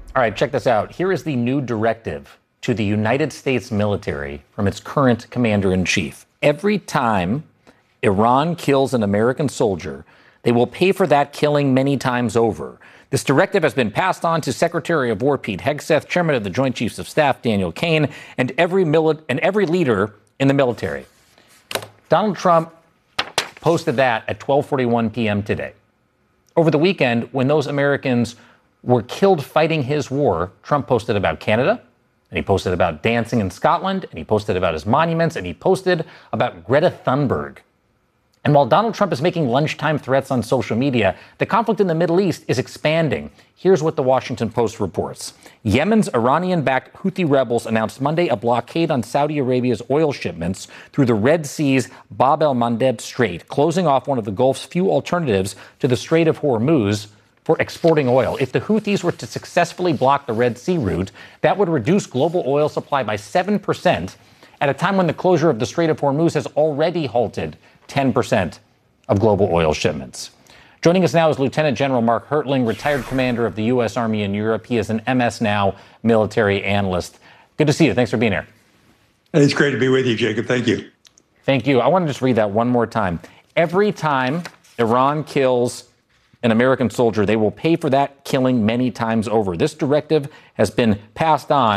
All right, check this out. Here is the new directive to the United States military from its current commander in chief. Every time Iran kills an American soldier, they will pay for that killing many times over. This directive has been passed on to Secretary of War Pete Hegseth, Chairman of the Joint Chiefs of Staff Daniel Kaine, and every leader in the military. Donald Trump posted that at 12:41 p.m. today. Over the weekend, when those Americans were killed fighting his war, Trump posted about Canada, and he posted about dancing in Scotland, and he posted about his monuments, and he posted about Greta Thunberg. And while Donald Trump is making lunchtime threats on social media, the conflict in the Middle East is expanding. Here's what the Washington Post reports. Yemen's Iranian-backed Houthi rebels announced Monday a blockade on Saudi Arabia's oil shipments through the Red Sea's Bab el-Mandeb Strait, closing off one of the Gulf's few alternatives to the Strait of Hormuz for exporting oil. If the Houthis were to successfully block the Red Sea route, that would reduce global oil supply by 7% at a time when the closure of the Strait of Hormuz has already halted 10% of global oil shipments. Joining us now is Lieutenant General Mark Hertling, retired commander of the U.S. Army in Europe. He is an MS Now military analyst. Good to see you. Thanks for being here. It's great to be with you, Jacob. Thank you. Thank you. I want to just read that one more time. Every time Iran kills an American soldier, they will pay for that killing many times over. This directive has been passed on, ...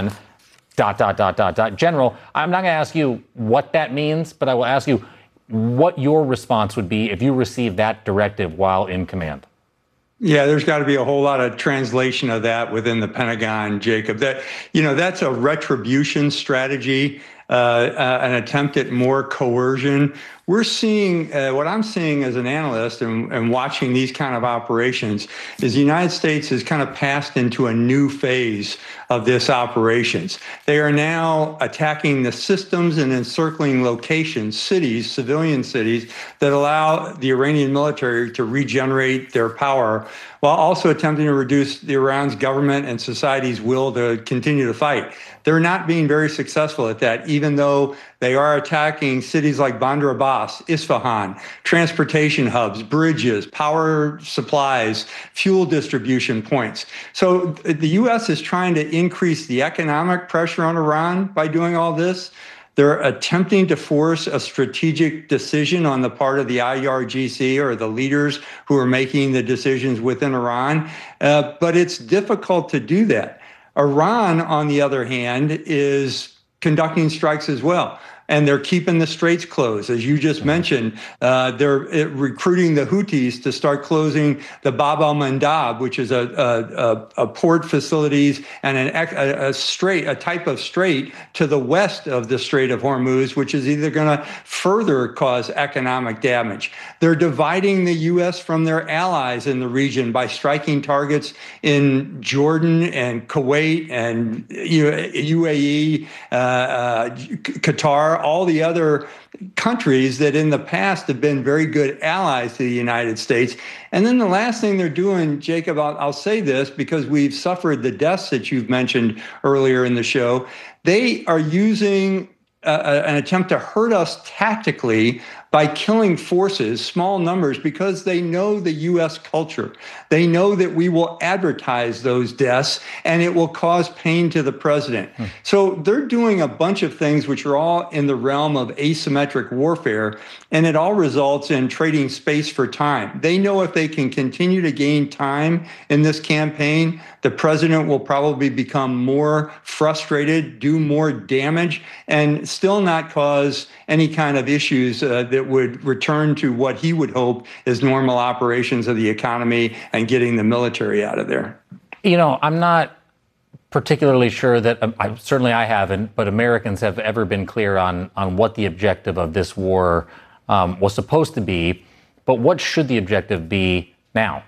General, I'm not going to ask you what that means, but I will ask you what your response would be if you received that directive while in command. Yeah, there's got to be a whole lot of translation of that within the Pentagon, Jacob. That's a retribution strategy, an attempt at more coercion. We're seeing, what I'm seeing as an analyst and watching these kind of operations is the United States has kind of passed into a new phase of this operations. They are now attacking the systems and encircling locations, cities, civilian cities, that allow the Iranian military to regenerate their power while also attempting to reduce Iran's government and society's will to continue to fight. They're not being very successful at that, even though they are attacking cities like Bandar Abbas, Isfahan, transportation hubs, bridges, power supplies, fuel distribution points. So the U.S. is trying to increase the economic pressure on Iran by doing all this. They're attempting to force a strategic decision on the part of the IRGC or the leaders who are making the decisions within Iran, but it's difficult to do that. Iran, on the other hand, is conducting strikes as well. And they're keeping the straits closed. As you just mentioned, they're recruiting the Houthis to start closing the Bab el-Mandeb, which is a port facilities and a type of strait to the west of the Strait of Hormuz, which is either going to further cause economic damage. They're dividing the U.S. from their allies in the region by striking targets in Jordan and Kuwait and UAE, Qatar, all the other countries that in the past have been very good allies to the United States. And then the last thing they're doing, Jacob, I'll say this because we've suffered the deaths that you've mentioned earlier in the show. They are using an attempt to hurt us tactically by killing forces, small numbers, because they know the U.S. culture. They know that we will advertise those deaths and it will cause pain to the president. So they're doing a bunch of things which are all in the realm of asymmetric warfare, and it all results in trading space for time. They know if they can continue to gain time in this campaign, the president will probably become more frustrated, do more damage, and still not cause any kind of issues that would return to what he would hope is normal operations of the economy and getting the military out of there. You know, I'm not particularly sure that, I haven't, but Americans have ever been clear on what the objective of this war was supposed to be. But what should the objective be now?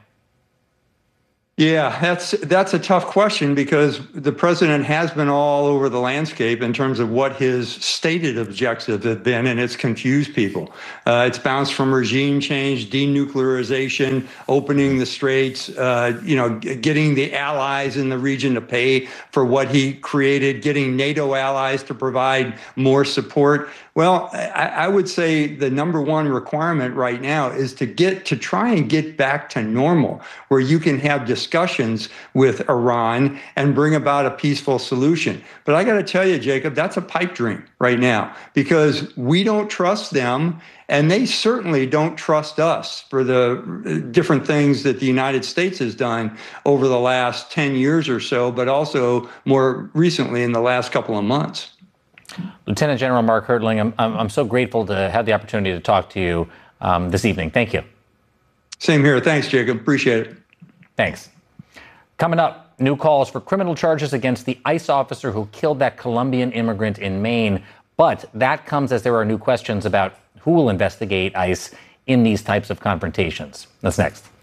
Yeah, that's a tough question because the president has been all over the landscape in terms of what his stated objectives have been, and it's confused people. It's bounced from regime change, denuclearization, opening the straits, getting the allies in the region to pay for what he created, getting NATO allies to provide more support. Well, I would say the number one requirement right now is to try and get back to normal, where you can have discussions with Iran and bring about a peaceful solution. But I got to tell you, Jacob, that's a pipe dream right now, because we don't trust them, and they certainly don't trust us for the different things that the United States has done over the last 10 years or so, but also more recently in the last couple of months. Lieutenant General Mark Hertling, I'm so grateful to have the opportunity to talk to you this evening. Thank you. Same here. Thanks, Jacob. Appreciate it. Thanks. Coming up, new calls for criminal charges against the ICE officer who killed that Colombian immigrant in Maine. But that comes as there are new questions about who will investigate ICE in these types of confrontations. That's next.